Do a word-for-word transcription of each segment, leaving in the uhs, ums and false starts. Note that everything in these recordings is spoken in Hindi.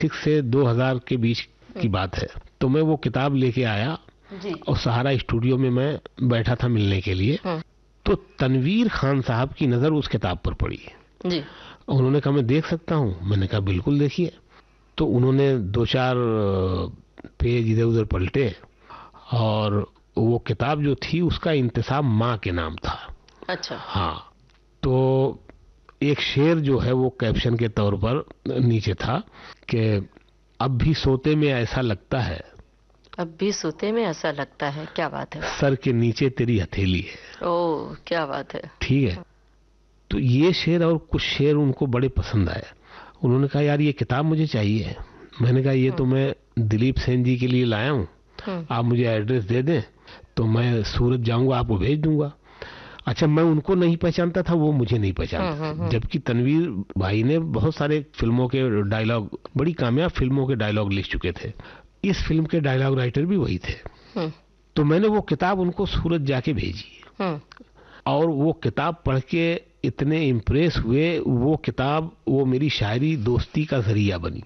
सिक्स से दो हज़ार के बीच की बात है। तो मैं वो किताब लेके आया जी। और सहारा स्टूडियो में मैं बैठा था मिलने के लिए। तो तनवीर खान साहब की नजर उस किताब पर पड़ी जी। उन्होंने कहा मैं देख सकता हूँ। मैंने कहा बिल्कुल देखिए। तो उन्होंने दो चार पेज इधर उधर पलटे और वो किताब जो थी उसका इंतसाब माँ के नाम था। अच्छा। हाँ। तो एक शेर जो है वो कैप्शन के तौर पर नीचे था कि अब भी सोते में ऐसा लगता है, अब भी सोते में ऐसा लगता है। क्या बात है। सर के नीचे तेरी हथेली है। ओह क्या बात है। ठीक है। तो ये शेर और कुछ शेर उनको बड़े पसंद आए। उन्होंने कहा यार ये किताब मुझे चाहिए। मैंने कहा ये तो मैं दिलीप सेन जी के लिए लाया हूँ, आप मुझे एड्रेस दे दें तो मैं सूरत जाऊंगा, आपको भेज दूंगा। अच्छा, मैं उनको नहीं पहचानता था, वो मुझे नहीं पहचानता, जबकि तनवीर भाई ने बहुत सारे फिल्मों के डायलॉग, बड़ी कामयाब फिल्मों के डायलॉग लिख चुके थे। इस फिल्म के डायलॉग राइटर भी वही थे। तो मैंने वो किताब उनको सूरत जाके भेजी और वो किताब पढ़ के इतने इम्प्रेस हुए, वो किताब वो मेरी शायरी दोस्ती का जरिया बनी।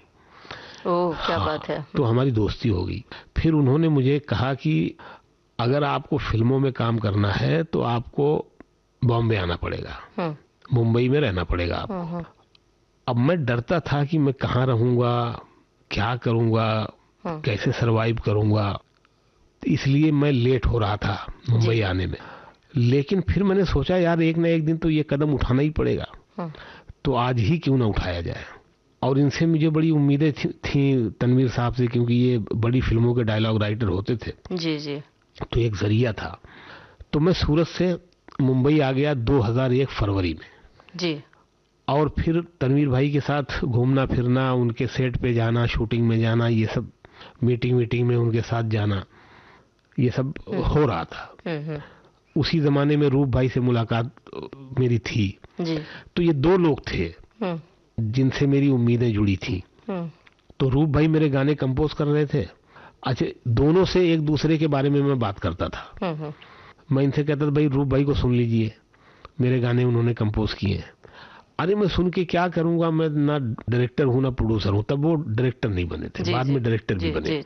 ओह क्या हाँ, बात है। तो हमारी दोस्ती हो गई। फिर उन्होंने मुझे कहा कि अगर आपको फिल्मों में काम करना है तो आपको बॉम्बे आना पड़ेगा, मुंबई में रहना पड़ेगा आपको। अब मैं डरता था कि मैं कहाँ रहूंगा, क्या करूंगा, कैसे सरवाइव करूंगा, इसलिए मैं लेट हो रहा था मुंबई आने में। लेकिन फिर मैंने सोचा यार एक ना एक दिन तो ये कदम उठाना ही पड़ेगा, तो आज ही क्यों ना उठाया जाए। और इनसे मुझे बड़ी उम्मीदें थी, थी तनवीर साहब से, क्योंकि ये बड़ी फिल्मों के डायलॉग राइटर होते थे। जी जी। तो एक जरिया था। तो मैं सूरत से मुंबई आ गया दो हज़ार एक फरवरी में जी। और फिर तनवीर भाई के साथ घूमना फिरना, उनके सेट पे जाना, शूटिंग में जाना, ये सब मीटिंग मीटिंग में उनके साथ जाना, ये सब हो रहा था। उसी जमाने में रूप भाई से मुलाकात मेरी थी जी। तो ये दो लोग थे जिनसे मेरी उम्मीदें जुड़ी थी। तो रूप भाई मेरे गाने कंपोज कर रहे थे। अच्छा, दोनों से एक दूसरे के बारे में मैं बात करता था। मैं इनसे कहता था भाई रूप भाई को सुन लीजिए, मेरे गाने उन्होंने कंपोज किए हैं। अरे मैं सुन के क्या करूंगा, मैं ना डायरेक्टर हूं ना प्रोड्यूसर हूं। तब वो डायरेक्टर नहीं बने थे, बाद में डायरेक्टर भी बने।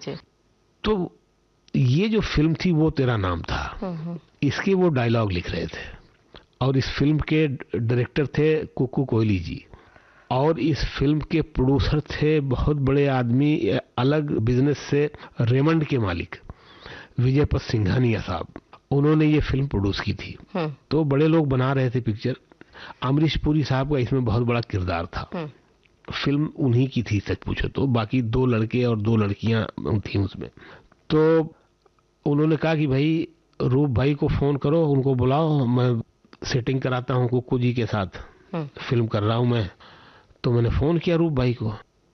तो ये जो फिल्म थी वो तेरा नाम था, इसके वो डायलॉग लिख रहे थे और इस फिल्म के डायरेक्टर थे कुकू कोहली जी और इस फिल्म के प्रोड्यूसर थे बहुत बड़े आदमी, अलग बिजनेस से, रेमंड के मालिक विजयपत सिंघानिया साहब। उन्होंने ये फिल्म प्रोड्यूस की थी। तो बड़े लोग बना रहे थे पिक्चर। अमरीश पुरी साहब का इसमें बहुत बड़ा किरदार था। फिल्म उन्हीं की थी सच पूछो तो, बाकी दो लड़के और दो लड़कियां थी उसमें। तो उन्होंने कहा कि भाई रूप भाई को फोन करो, उनको बुलाओ, मैं सेटिंग कराता हूँ कुक्कू जी के साथ, फिल्म कर रहा हूँ मैं। तो मैंने फोन किया रूप भाई को,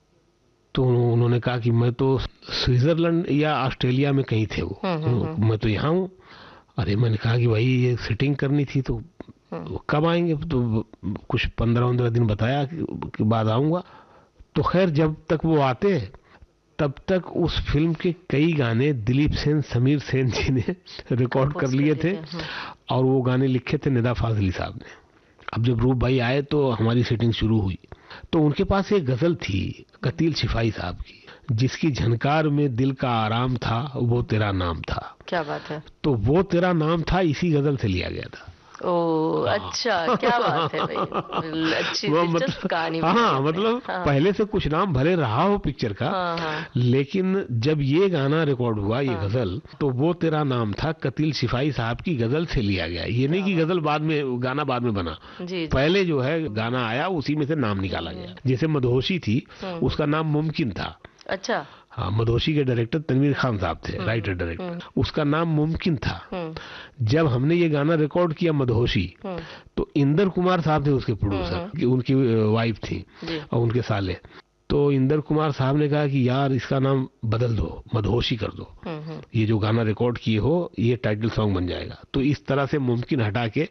तो उन्होंने कहा कि मैं तो स्विट्जरलैंड या ऑस्ट्रेलिया में कहीं थे वो, मैं तो यहाँ हूँ। अरे मैंने कहा कि भाई ये सेटिंग करनी थी तो कब आएंगे, तो कुछ पंद्रह पंद्रह दिन बताया कि बाद आऊंगा। तो खैर जब तक वो आते तब तक उस फिल्म के कई गाने दिलीप सेन, समीर सेन जी ने रिकॉर्ड कर लिए थे और वो गाने लिखे थे निदा फाजली साहब ने। अब जब रूप भाई आए तो हमारी सेटिंग शुरू हुई। तो उनके पास एक गजल थी कतील शिफाई साहब की, जिसकी झनकार में दिल का आराम था, वो तेरा नाम था। क्या बात है। तो वो तेरा नाम था इसी गजल से लिया गया था। ओह अच्छा, क्या बात है भाई, अच्छी दिलचस्प कहानी। हाँ मतलब हाँ। पहले से कुछ नाम भले रहा हो पिक्चर का, हाँ, हाँ। लेकिन जब ये गाना रिकॉर्ड हुआ, ये हाँ। गजल, तो वो तेरा नाम था कतील शिफाई साहब की गजल से लिया गया। ये नहीं कि गजल बाद में, गाना बाद में बना, जी, जी। पहले जो है गाना आया उसी में से नाम निकाला गया। जैसे मधोशी थी, उसका नाम मुमकिन था। अच्छा। हाँ, मधोशी के डायरेक्टर तनवीर खान साहब थे, राइटर डायरेक्टर, उसका नाम मुमकिन था। जब हमने ये गाना रिकॉर्ड किया मधोशी, तो इंदर कुमार साहब थे उसके प्रोड्यूसर, उनकी वाइफ थी और उनके साले। तो इंदर कुमार साहब ने कहा कि यार इसका नाम बदल दो, मधोशी कर दो, ये जो गाना रिकॉर्ड किए हो ये टाइटल सॉन्ग बन जाएगा। तो इस तरह से मुमकिन हटा के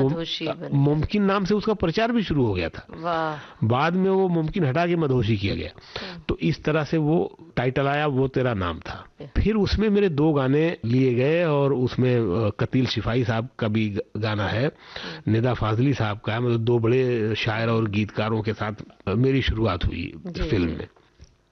मुमकिन नाम से उसका प्रचार भी शुरू हो गया था। वाह। बाद में वो मुमकिन हटा के मधोशी किया गया। तो इस तरह से वो टाइटल आया, वो तेरा नाम था। फिर उसमें मेरे दो गाने लिए गए और उसमें कतील शिफाई साहब का भी गाना है, निदा फाजली साहब का है। मतलब दो बड़े शायर और गीतकारों के साथ मेरी शुरुआत हुई फिल्म में।